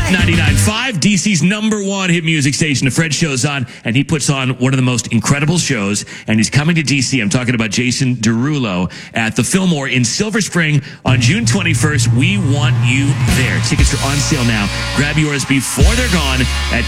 99.5, DC's #1 hit music station. The Fred Show's on, and he puts on one of the most incredible shows, and he's coming to DC. I'm talking about Jason Derulo at the Fillmore in Silver Spring on June 21st. We want you there. Tickets are on sale now. Grab yours before they're gone at